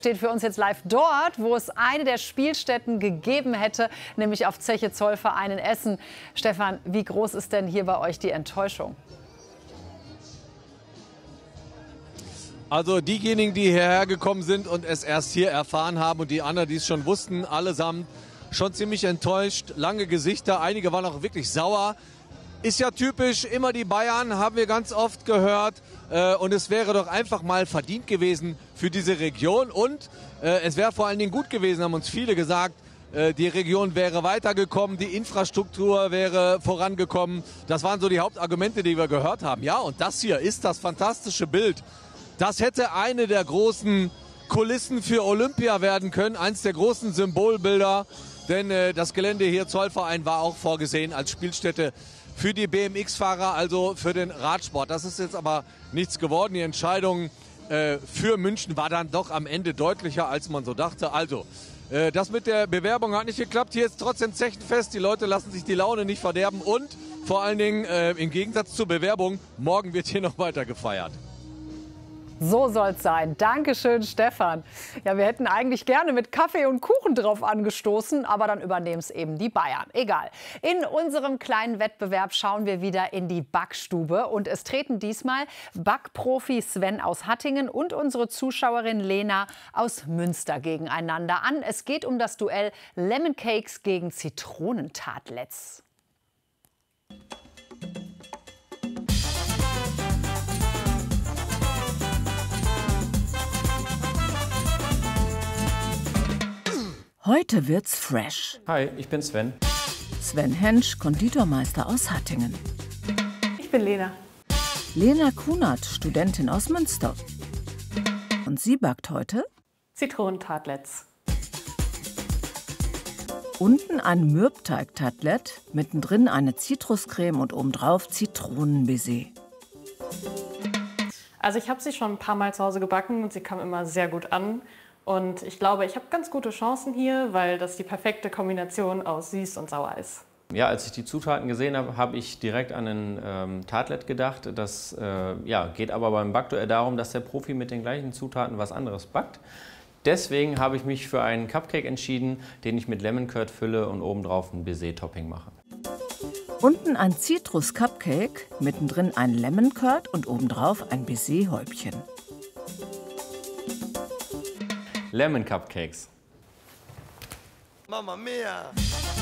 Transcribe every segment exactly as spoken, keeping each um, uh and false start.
Steht für uns jetzt live dort, wo es eine der Spielstätten gegeben hätte, nämlich auf Zeche Zollverein in Essen. Stefan, wie groß ist denn hier bei euch die Enttäuschung? Also diejenigen, die hierher gekommen sind und es erst hier erfahren haben und die anderen, die es schon wussten, allesamt schon ziemlich enttäuscht. Lange Gesichter, einige waren auch wirklich sauer. Ist ja typisch, immer die Bayern, haben wir ganz oft gehört. Äh, und es wäre doch einfach mal verdient gewesen für diese Region. Und äh, es wäre vor allen Dingen gut gewesen, haben uns viele gesagt, äh, die Region wäre weitergekommen, die Infrastruktur wäre vorangekommen. Das waren so die Hauptargumente, die wir gehört haben. Ja, und das hier ist das fantastische Bild. Das hätte eine der großen Kulissen für Olympia werden können, eins der großen Symbolbilder. Denn äh, das Gelände hier, Zollverein, war auch vorgesehen als Spielstätte für die B M X-Fahrer, also für den Radsport. Das ist jetzt aber nichts geworden. Die Entscheidung äh, für München war dann doch am Ende deutlicher, als man so dachte. Also, äh, das mit der Bewerbung hat nicht geklappt. Hier ist trotzdem Zechenfest. Die Leute lassen sich die Laune nicht verderben. Und vor allen Dingen, äh, im Gegensatz zur Bewerbung, morgen wird hier noch weiter gefeiert. So soll's sein. Dankeschön, Stefan. Ja, wir hätten eigentlich gerne mit Kaffee und Kuchen drauf angestoßen, aber dann übernehmen es eben die Bayern. Egal. In unserem kleinen Wettbewerb schauen wir wieder in die Backstube. Und es treten diesmal Backprofi Sven aus Hattingen und unsere Zuschauerin Lena aus Münster gegeneinander an. Es geht um das Duell Lemon Cakes gegen Zitronentatlets. Heute wird's fresh. Hi, ich bin Sven. Sven Hensch, Konditormeister aus Hattingen. Ich bin Lena. Lena Kunert, Studentin aus Münster. Und sie backt heute Zitronentatlets. Unten ein Mürbteig-Tattlet, mittendrin eine Zitruscreme und obendrauf Zitronenbaiser. Also ich habe sie schon ein paar Mal zu Hause gebacken und sie kam immer sehr gut an. Und ich glaube, ich habe ganz gute Chancen hier, weil das die perfekte Kombination aus süß und sauer ist. Ja, als ich die Zutaten gesehen habe, habe ich direkt an ein ähm, Tartlet gedacht. Das äh, ja, geht aber beim Backduell darum, dass der Profi mit den gleichen Zutaten was anderes backt. Deswegen habe ich mich für einen Cupcake entschieden, den ich mit Lemon Curd fülle und obendrauf ein Baiser-Topping mache. Unten ein Zitrus-Cupcake, mittendrin ein Lemon Curd und obendrauf ein Baiser-Häubchen. Lemon Cupcakes. Mamma mia!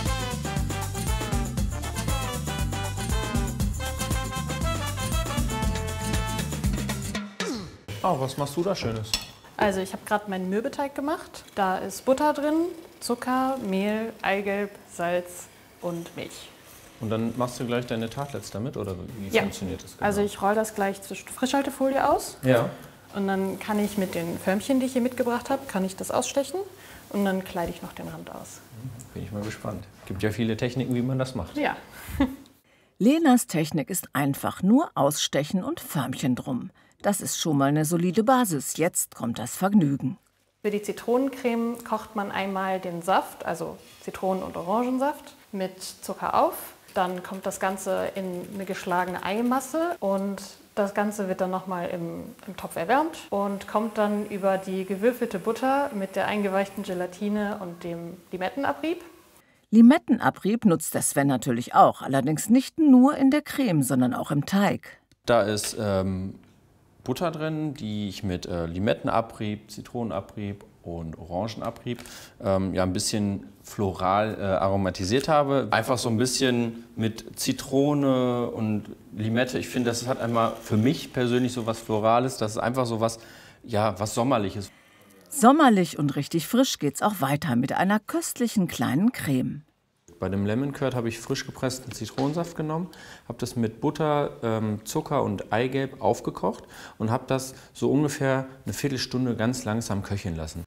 Oh, was machst du da Schönes? Also ich habe gerade meinen Mürbeteig gemacht. Da ist Butter drin, Zucker, Mehl, Eigelb, Salz und Milch. Und dann machst du gleich deine Tartlets damit, oder wie Ja. funktioniert das genau? Also ich rolle das gleich zwischen Frischhaltefolie aus. Ja. Und dann kann ich mit den Förmchen, die ich hier mitgebracht habe, kann ich das ausstechen. Und dann kleide ich noch den Rand aus. Bin ich mal gespannt. Gibt ja viele Techniken, wie man das macht. Ja. Lenas Technik ist einfach, nur ausstechen und Förmchen drum. Das ist schon mal eine solide Basis. Jetzt kommt das Vergnügen. Für die Zitronencreme kocht man einmal den Saft, also Zitronen- und Orangensaft, mit Zucker auf. Dann kommt das Ganze in eine geschlagene Eimasse und das Ganze wird dann nochmal im, im Topf erwärmt und kommt dann über die gewürfelte Butter mit der eingeweichten Gelatine und dem Limettenabrieb. Limettenabrieb nutzt der Sven natürlich auch, allerdings nicht nur in der Creme, sondern auch im Teig. Da ist ähm, Butter drin, die ich mit äh, Limettenabrieb, Zitronenabrieb und Orangenabrieb ähm, ja, ein bisschen floral äh, aromatisiert habe. Einfach so ein bisschen mit Zitrone und Limette. Ich finde, das hat einmal für mich persönlich so was Florales. Das ist einfach so was, ja, was Sommerliches. Sommerlich und richtig frisch geht's auch weiter mit einer köstlichen kleinen Creme. Bei dem Lemon Curd habe ich frisch gepressten Zitronensaft genommen, habe das mit Butter, ähm, Zucker und Eigelb aufgekocht und habe das so ungefähr eine Viertelstunde ganz langsam köcheln lassen.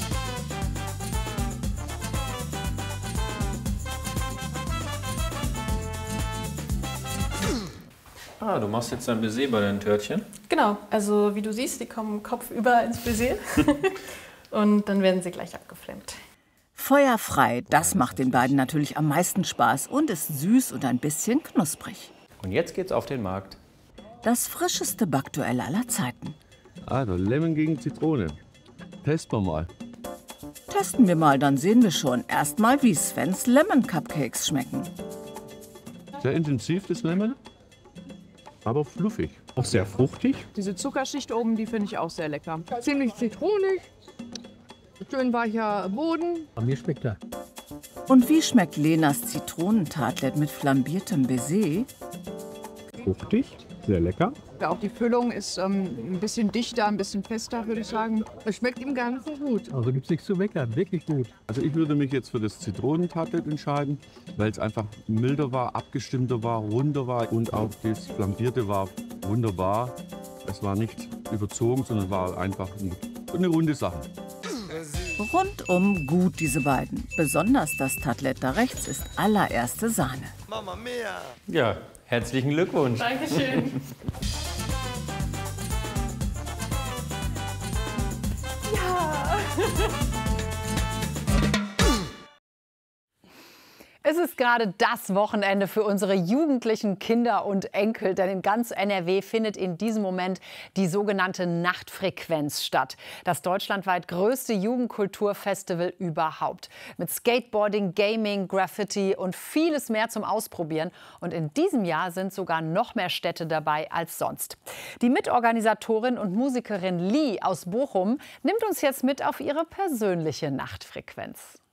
Ah, du machst jetzt ein Baiser bei deinen Törtchen? Genau, also wie du siehst, die kommen kopfüber ins Baiser und dann werden sie gleich abgeflammt. Feuerfrei, das macht den beiden natürlich am meisten Spaß und ist süß und ein bisschen knusprig. Und jetzt geht's auf den Markt. Das frischeste Backduell aller Zeiten. Also Lemon gegen Zitrone. Testen wir mal. Testen wir mal, dann sehen wir schon erstmal, wie Svens Lemon Cupcakes schmecken. Sehr intensiv, das Lemon, aber fluffig. Auch sehr fruchtig. Diese Zuckerschicht oben, die finde ich auch sehr lecker. Ziemlich zitronig, schön weicher Boden. Bei mir schmeckt er. Und wie schmeckt Lenas Zitronentartlet mit flambiertem Baiser? Fruchtig, sehr lecker. Ja, auch die Füllung ist ähm, ein bisschen dichter, ein bisschen fester, würde ich sagen. Es schmeckt ihm gar nicht so gut. Also gibt es nichts zu meckern, wirklich gut. Also ich würde mich jetzt für das Zitronentartlet entscheiden, weil es einfach milder war, abgestimmter war, runder war und auch das Flambierte war wunderbar. Es war nicht überzogen, sondern war einfach eine runde Sache. Rundum gut, diese beiden. Besonders das Tartlet da rechts ist allererste Sahne. Mamma mia! Ja, herzlichen Glückwunsch. Dankeschön. Es ist gerade das Wochenende für unsere jugendlichen Kinder und Enkel, denn in ganz N R W findet in diesem Moment die sogenannte Nachtfrequenz statt. Das deutschlandweit größte Jugendkulturfestival überhaupt. Mit Skateboarding, Gaming, Graffiti und vieles mehr zum Ausprobieren. Und in diesem Jahr sind sogar noch mehr Städte dabei als sonst. Die Mitorganisatorin und Musikerin Lee aus Bochum nimmt uns jetzt mit auf ihre persönliche Nachtfrequenz.